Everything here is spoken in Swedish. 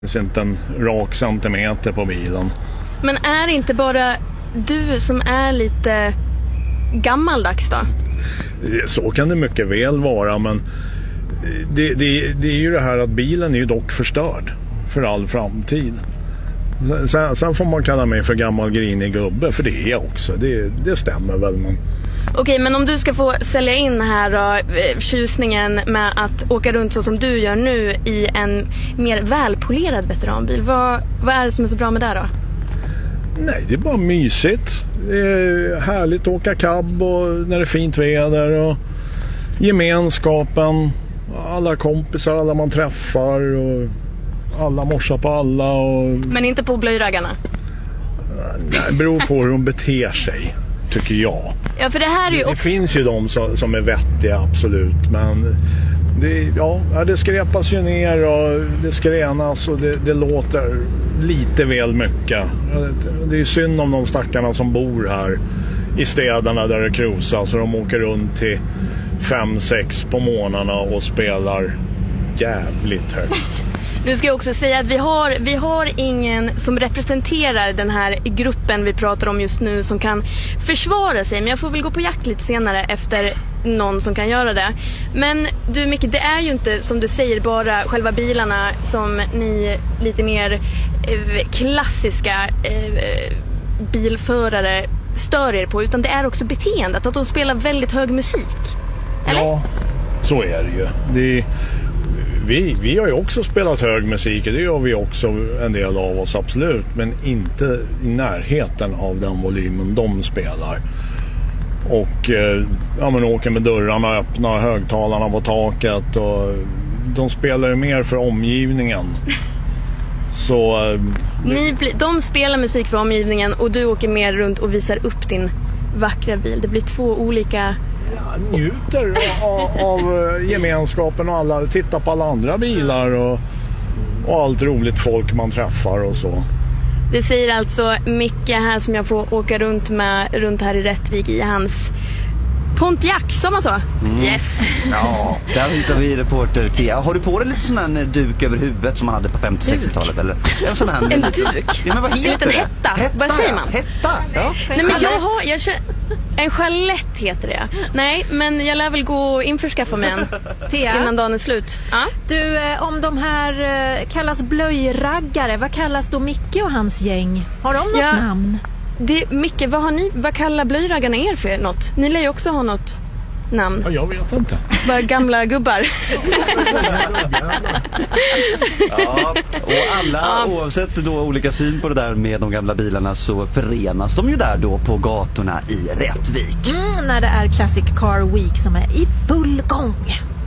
finns inte en rak centimeter på bilen. Men är det inte bara du som är lite gammaldags då? Så kan det mycket väl vara, men det är ju det här att bilen är ju dock förstörd för all framtid. Sen får man kalla mig för gammal grinig gubbe, för det är jag också. Det stämmer väl, men... Okej, men om du ska få sälja in här då, tjusningen med att åka runt så som du gör nu i en mer välpolerad veteranbil, vad är det som är så bra med det då? Nej, det är bara mysigt. Det är härligt att åka cab och när det är fint väder, och gemenskapen, alla kompisar, alla man träffar, och alla morsar på alla. Men inte på blöjraggarna? Nej, det beror på hur de beter sig, tycker jag. Ja, för det här är ju också... Det finns ju de som är vettiga, absolut, men det skräpas ju ner och det skränas och det låter lite väl mycket. Det är ju synd om de stackarna som bor här i städerna där det krusar, så de åker runt till 5-6 på morgnarna och spelar jävligt högt. Nu ska jag också säga att vi har ingen som representerar den här gruppen vi pratar om just nu som kan försvara sig, men jag får väl gå på jakt lite senare efter någon som kan göra det. Men du Micke, det är ju inte som du säger bara själva bilarna som ni lite mer klassiska bilförare stör er på, utan det är också beteendet, att de spelar väldigt hög musik. Eller? Ja, så är det ju. Vi har ju också spelat hög musik, det gör vi också en del av oss, absolut, men inte i närheten av den volymen de spelar. Och man åker med dörrarna öppna, högtalarna på taket, och de spelar ju mer för omgivningen. Så de spelar musik för omgivningen och du åker mer runt och visar upp din vackra bil. Det blir två olika... Jag njuter av gemenskapen och alla, tittar på alla andra bilar och allt roligt folk man träffar och så. Det säger alltså Micke här som jag får åka runt här i Rättvik i hans Pontiac, sa man så? Yes. Ja, där hittar vi reporter Tia. Har du på dig lite sån här duk över huvudet som man hade på 50-60-talet? Eller? Ja, sån här, en duk? Ja, men vad heter en liten det? Hetta. Vad säger man? Hetta? Ja. Nej, men jag känner... En chalett heter det. Nej, men jag lär väl gå och införskaffa mig en innan dagen är slut. Ja? Du, om de här kallas blöjraggare, vad kallas då Micke och hans gäng? Har de något namn? Micke, vad kallar blöjraggarna er för något? Ni lär ju också ha något namn. Ja, jag vet inte. Bara gamla gubbar. Ja, och alla, oavsett då olika syn på det där med de gamla bilarna, så förenas de ju där då på gatorna i Rättvik. När det är Classic Car Week som är i full gång.